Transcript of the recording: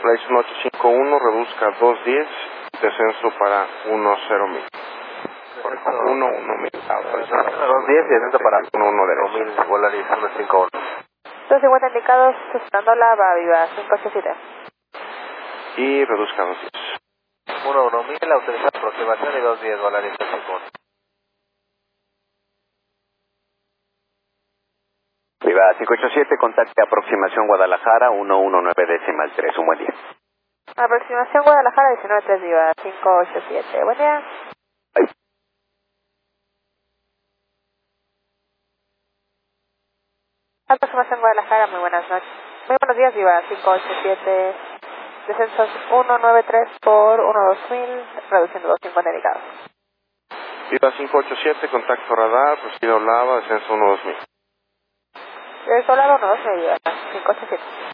Flight 851, reduzca 210, descenso para 10,000. 1,1000. 210 y descenso para 1,1 derecho. 1000, Volaris 151. 250 indicados, suspendiendo la va viva, 587. Y reduzca 210. 1000, autorizada aproximación y 210, Volaris 151. Viva 587, contacte aproximación Guadalajara 119,3. Un buen día. Aproximación Guadalajara 193 viva, 587. Buen día. Bye. Aproximación Guadalajara, muy buenas noches. Muy buenos días, viva, 587. Descensos 193 por 12000, reduciendo 250 indicados. Viva 587, contacto radar, recibe Olava, descenso 1,2000. Solar 12000, viva, 587.